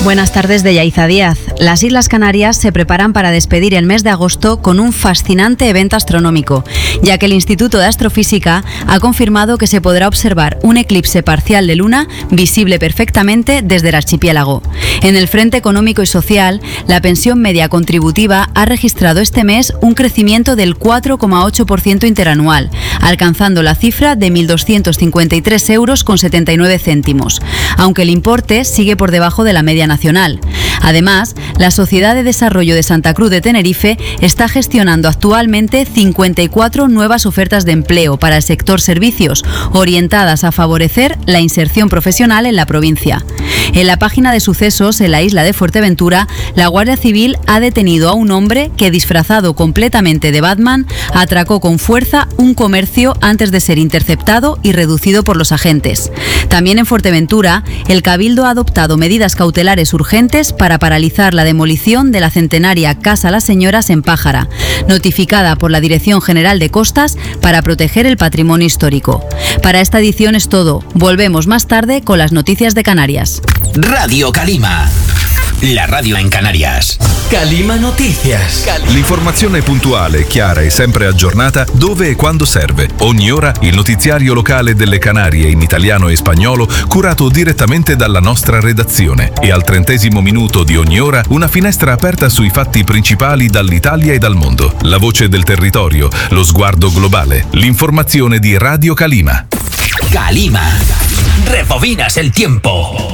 Buenas tardes de Yaiza Díaz. Las Islas Canarias se preparan para despedir el mes de agosto con un fascinante evento astronómico, ya que el Instituto de Astrofísica ha confirmado que se podrá observar un eclipse parcial de luna visible perfectamente desde el archipiélago. En el frente económico y social, la pensión media contributiva ha registrado este mes un crecimiento del 4,8% interanual, alcanzando la cifra de 1.253 euros con 79 céntimos, aunque el importe sigue por debajo de la media nacional. Además, la Sociedad de Desarrollo de Santa Cruz de Tenerife está gestionando actualmente 54 nuevas ofertas de empleo para el sector servicios, orientadas a favorecer la inserción profesional en la provincia. En la página de sucesos en la isla de Fuerteventura, la Guardia Civil ha detenido a un hombre que, disfrazado completamente de Batman, atracó con fuerza un comercio antes de ser interceptado y reducido por los agentes. También en Fuerteventura, el Cabildo ha adoptado medidas cautelares urgentes para paralizar la demolición de la centenaria Casa Las Señoras en Pájara, notificada por la Dirección General de Costas para proteger el patrimonio histórico. Para esta edición es todo. Volvemos más tarde con las noticias de Canarias. Radio Calima, la radio en Canarias. Calima Noticias. L'informazione puntuale, chiara e sempre aggiornata dove e quando serve. Ogni ora il notiziario locale delle Canarie in italiano e spagnolo, curato direttamente dalla nostra redazione. E al 30° minuto di ogni ora una finestra aperta sui fatti principali dall'Italia e dal mondo. La voce del territorio, lo sguardo globale. L'informazione di Radio Calima. Calima. Rebobinas el tiempo.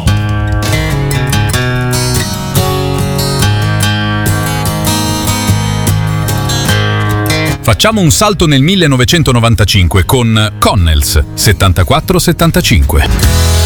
Facciamo un salto nel 1995 con Connells 74-75.